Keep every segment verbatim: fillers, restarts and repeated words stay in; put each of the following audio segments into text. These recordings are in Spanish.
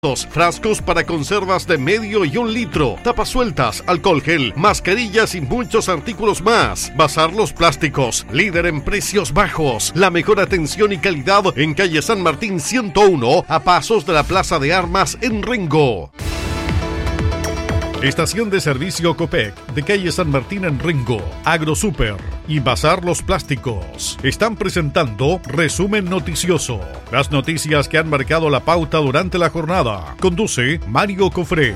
frascos para conservas de medio y un litro, tapas sueltas, alcohol gel, mascarillas y muchos artículos más. Bazar Los Plásticos, líder en precios bajos. La mejor atención y calidad en calle San Martín ciento uno, a pasos de la Plaza de Armas en Rengo. Estación de servicio Copec de calle San Martín en Rengo, AgroSuper y Bazar Los Plásticos están presentando Resumen Noticioso. Las noticias que han marcado la pauta durante la jornada. Conduce Mario Cofré.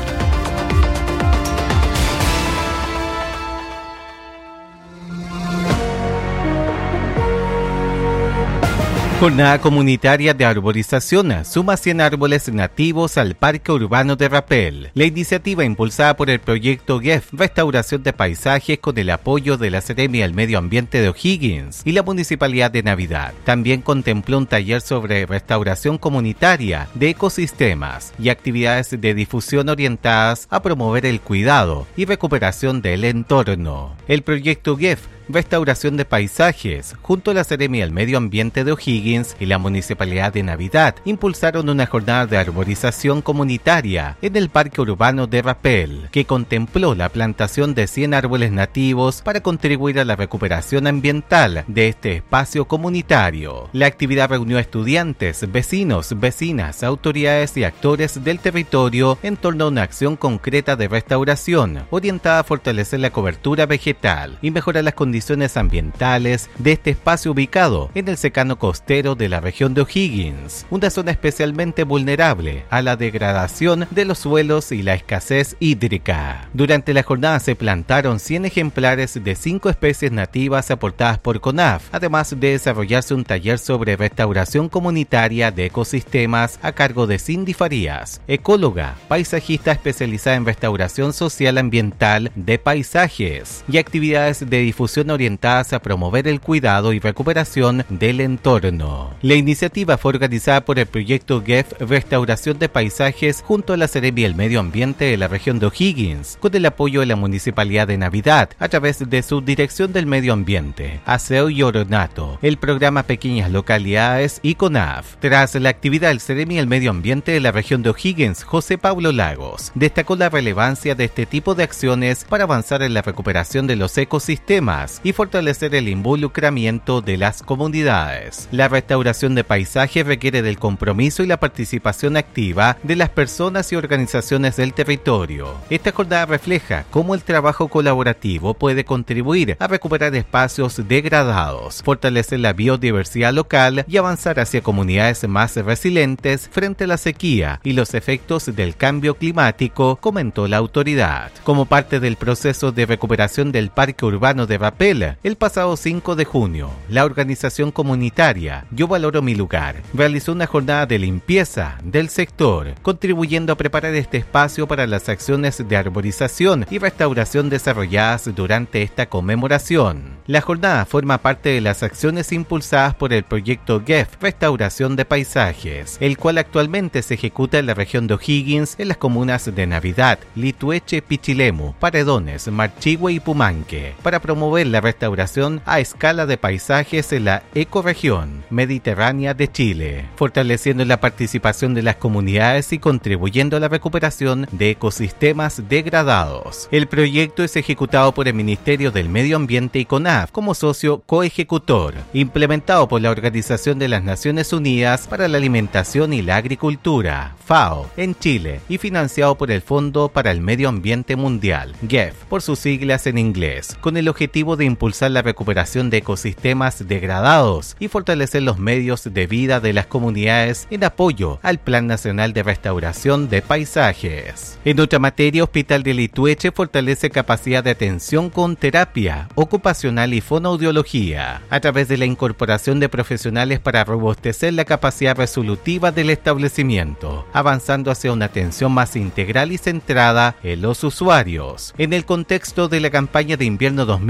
Jornada comunitaria de arborización suma cien árboles nativos al Parque Urbano de Rapel. La iniciativa, impulsada por el proyecto G E F, Restauración de Paisajes, con el apoyo de la Seremi del Medio Ambiente de O'Higgins y la Municipalidad de Navidad, también contempló un taller sobre restauración comunitaria de ecosistemas y actividades de difusión orientadas a promover el cuidado y recuperación del entorno. El proyecto G E F, Restauración de Paisajes, junto a la Seremi del Medio Ambiente de O'Higgins y la Municipalidad de Navidad, impulsaron una jornada de arborización comunitaria en el Parque Urbano de Rapel, que contempló la plantación de cien árboles nativos para contribuir a la recuperación ambiental de este espacio comunitario. La actividad reunió a estudiantes, vecinos, vecinas, autoridades y actores del territorio en torno a una acción concreta de restauración, orientada a fortalecer la cobertura vegetal y mejorar las condiciones condiciones ambientales de este espacio ubicado en el secano costero de la región de O'Higgins, una zona especialmente vulnerable a la degradación de los suelos y la escasez hídrica. Durante la jornada se plantaron cien ejemplares de cinco especies nativas aportadas por CONAF, además de desarrollarse un taller sobre restauración comunitaria de ecosistemas a cargo de Cindy Farías, ecóloga, paisajista especializada en restauración social ambiental de paisajes y actividades de difusión orientadas a promover el cuidado y recuperación del entorno. La iniciativa fue organizada por el proyecto G E F Restauración de Paisajes junto a la Seremi del Medio Ambiente de la región de O'Higgins, con el apoyo de la Municipalidad de Navidad a través de su Dirección del Medio Ambiente, Aseo y Ornato, el programa Pequeñas Localidades y CONAF. Tras la actividad del Seremi del Medio Ambiente de la región de O'Higgins, José Pablo Lagos, destacó la relevancia de este tipo de acciones para avanzar en la recuperación de los ecosistemas y fortalecer el involucramiento de las comunidades. La restauración de paisajes requiere del compromiso y la participación activa de las personas y organizaciones del territorio. Esta jornada refleja cómo el trabajo colaborativo puede contribuir a recuperar espacios degradados, fortalecer la biodiversidad local y avanzar hacia comunidades más resilientes frente a la sequía y los efectos del cambio climático, comentó la autoridad. Como parte del proceso de recuperación del Parque Urbano de Rapel, el pasado cinco de junio, la organización comunitaria Yo Valoro Mi Lugar realizó una jornada de limpieza del sector, contribuyendo a preparar este espacio para las acciones de arborización y restauración desarrolladas durante esta conmemoración. La jornada forma parte de las acciones impulsadas por el proyecto G E F Restauración de Paisajes, el cual actualmente se ejecuta en la región de O'Higgins en las comunas de Navidad, Litueche, Pichilemu, Paredones, Marchihue y Pumanque, para promover la restauración a escala de paisajes en la ecorregión mediterránea de Chile, fortaleciendo la participación de las comunidades y contribuyendo a la recuperación de ecosistemas degradados. El proyecto es ejecutado por el Ministerio del Medio Ambiente y CONAF como socio coejecutor, implementado por la Organización de las Naciones Unidas para la Alimentación y la Agricultura, FAO, en Chile, y financiado por el Fondo para el Medio Ambiente Mundial, G E F, por sus siglas en inglés, con el objetivo de impulsar la recuperación de ecosistemas degradados y fortalecer los medios de vida de las comunidades en apoyo al Plan Nacional de Restauración de Paisajes. En otra materia, Hospital de Litueche fortalece capacidad de atención con terapia ocupacional y fonoaudiología a través de la incorporación de profesionales para robustecer la capacidad resolutiva del establecimiento, avanzando hacia una atención más integral y centrada en los usuarios. En el contexto de la campaña de invierno dos mil veinte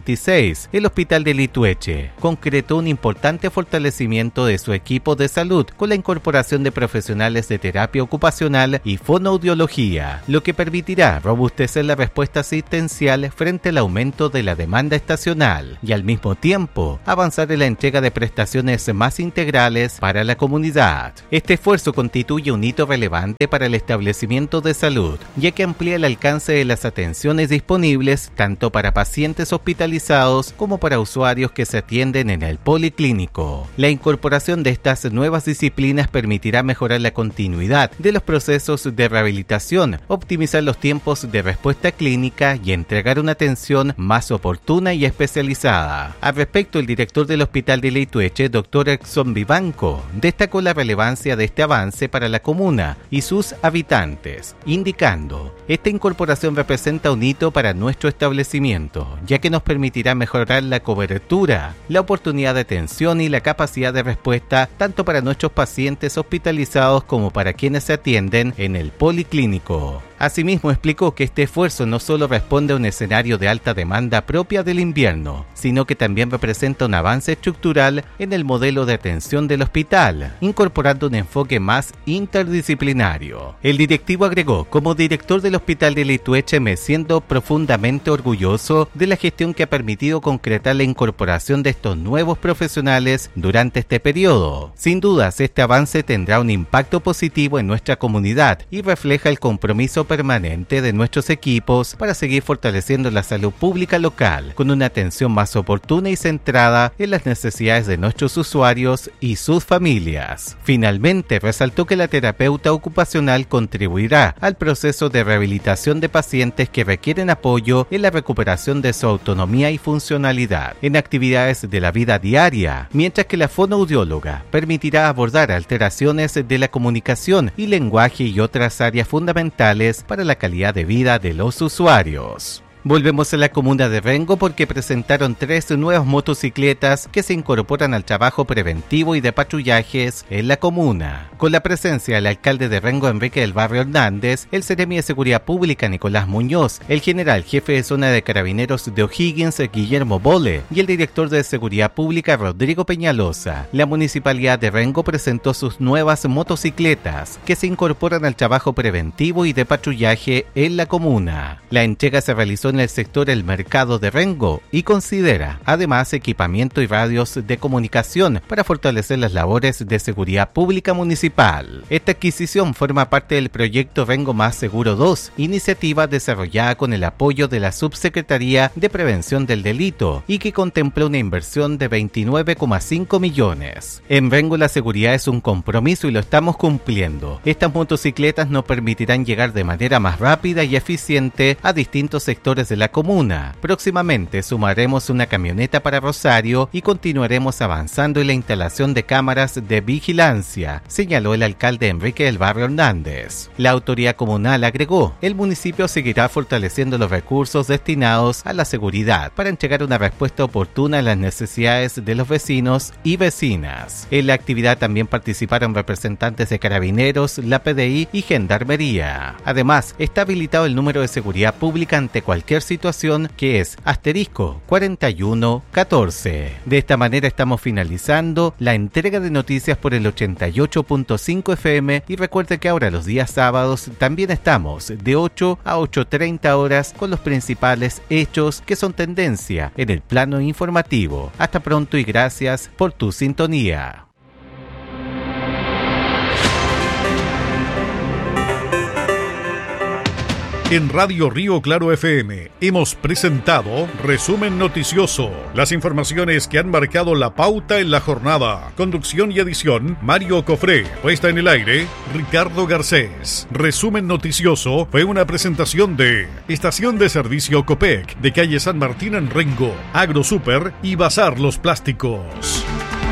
veintiséis, el Hospital de Litueche concretó un importante fortalecimiento de su equipo de salud con la incorporación de profesionales de terapia ocupacional y fonoaudiología, lo que permitirá robustecer la respuesta asistencial frente al aumento de la demanda estacional y al mismo tiempo avanzar en la entrega de prestaciones más integrales para la comunidad. Este esfuerzo constituye un hito relevante para el establecimiento de salud, ya que amplía el alcance de las atenciones disponibles tanto para pacientes hospitalizados como para usuarios que se atienden en el policlínico. La incorporación de estas nuevas disciplinas permitirá mejorar la continuidad de los procesos de rehabilitación, optimizar los tiempos de respuesta clínica y entregar una atención más oportuna y especializada. Al respecto, el director del Hospital de Litueche, doctor Exxon Vivanco, destacó la relevancia de este avance para la comuna y sus habitantes, indicando: esta incorporación representa un hito para nuestro establecimiento, ya que nos permitirá mejorar la cobertura, la oportunidad de atención y la capacidad de respuesta tanto para nuestros pacientes hospitalizados como para quienes se atienden en el policlínico. Asimismo, explicó que este esfuerzo no solo responde a un escenario de alta demanda propia del invierno, sino que también representa un avance estructural en el modelo de atención del hospital, incorporando un enfoque más interdisciplinario. El directivo agregó: como director del Hospital de Litueche me siento profundamente orgulloso de la gestión que ha permitido concretar la incorporación de estos nuevos profesionales durante este periodo. Sin dudas, este avance tendrá un impacto positivo en nuestra comunidad y refleja el compromiso permanente de nuestros equipos para seguir fortaleciendo la salud pública local, con una atención más oportuna y centrada en las necesidades de nuestros usuarios y sus familias. Finalmente, resaltó que la terapeuta ocupacional contribuirá al proceso de rehabilitación de pacientes que requieren apoyo en la recuperación de su autonomía y funcionalidad en actividades de la vida diaria, mientras que la fonoaudióloga permitirá abordar alteraciones de la comunicación y lenguaje y otras áreas fundamentales para la calidad de vida de los usuarios. Volvemos a la comuna de Rengo porque presentaron tres nuevas motocicletas que se incorporan al trabajo preventivo y de patrullajes en la comuna. Con la presencia del alcalde de Rengo, Enrique del Barrio Hernández, el seremi de Seguridad Pública, Nicolás Muñoz, el general jefe de zona de carabineros de O'Higgins, Guillermo Bole, y el director de Seguridad Pública, Rodrigo Peñalosa, la municipalidad de Rengo presentó sus nuevas motocicletas que se incorporan al trabajo preventivo y de patrullaje en la comuna. La entrega se realizó en el sector El Mercado de Rengo y considera además equipamiento y radios de comunicación para fortalecer las labores de seguridad pública municipal. Esta adquisición forma parte del proyecto Rengo Más Seguro dos, iniciativa desarrollada con el apoyo de la Subsecretaría de Prevención del Delito y que contempló una inversión de veintinueve coma cinco millones. En Rengo la seguridad es un compromiso y lo estamos cumpliendo. Estas motocicletas nos permitirán llegar de manera más rápida y eficiente a distintos sectores de la comuna. Próximamente sumaremos una camioneta para Rosario y continuaremos avanzando en la instalación de cámaras de vigilancia, señaló el alcalde Enrique del Barrio Hernández. La autoridad comunal agregó: el municipio seguirá fortaleciendo los recursos destinados a la seguridad para entregar una respuesta oportuna a las necesidades de los vecinos y vecinas. En la actividad también participaron representantes de Carabineros, la P D I y Gendarmería. Además, está habilitado el número de seguridad pública ante cualquier situación, que es asterisco cuarenta y uno catorce. De esta manera estamos finalizando la entrega de noticias por el ochenta y ocho punto cinco F M y recuerde que ahora los días sábados también estamos de ocho a ocho treinta horas con los principales hechos que son tendencia en el plano informativo. Hasta pronto y gracias por tu sintonía. En Radio Río Claro F M hemos presentado Resumen Noticioso, las informaciones que han marcado la pauta en la jornada. Conducción y edición, Mario Cofré. Puesta en el aire, Ricardo Garcés. Resumen Noticioso fue una presentación de Estación de Servicio Copec, de calle San Martín en Rengo, AgroSuper y Bazar Los Plásticos.